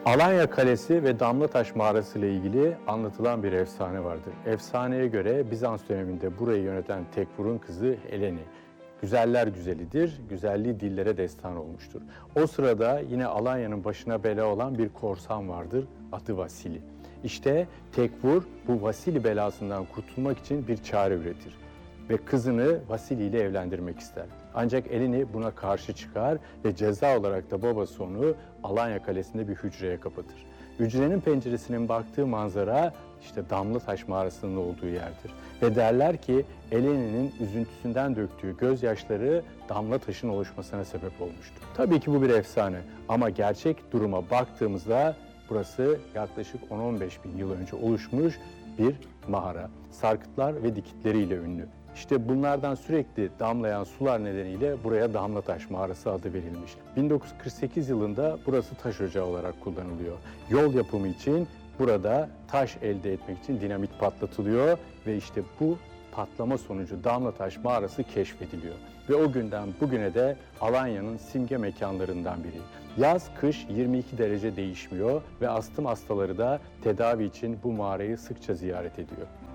Alanya Kalesi ve Damlataş Mağarası ile ilgili anlatılan bir efsane vardır. Efsaneye göre Bizans döneminde burayı yöneten Tekfur'un kızı Eleni, güzeller güzelidir, güzelliği dillere destan olmuştur. O sırada yine Alanya'nın başına bela olan bir korsan vardır, adı Vasili. İşte Tekfur bu Vasili belasından kurtulmak için bir çare üretir ve kızını Vasili ile evlendirmek ister. Ancak Eleni buna karşı çıkar ve ceza olarak da babası onu Alanya Kalesi'nde bir hücreye kapatır. Hücrenin penceresinin baktığı manzara işte Damlataş Mağarası'nın olduğu yerdir. Ve derler ki Eleni'nin üzüntüsünden döktüğü gözyaşları Damlataş'ın oluşmasına sebep olmuştur. Tabii ki bu bir efsane ama gerçek duruma baktığımızda burası yaklaşık 10-15 bin yıl önce oluşmuş bir mağara. Sarkıtlar ve dikitleriyle ünlü. İşte bunlardan sürekli damlayan sular nedeniyle buraya Damlataş Mağarası adı verilmiş. 1948 yılında burası taş ocağı olarak kullanılıyor. Yol yapımı için burada taş elde etmek için dinamit patlatılıyor ve işte bu patlama sonucu Damlataş Mağarası keşfediliyor. Ve o günden bugüne de Alanya'nın simge mekanlarından biri. Yaz, kış 22 derece değişmiyor ve astım hastaları da tedavi için bu mağarayı sıkça ziyaret ediyor.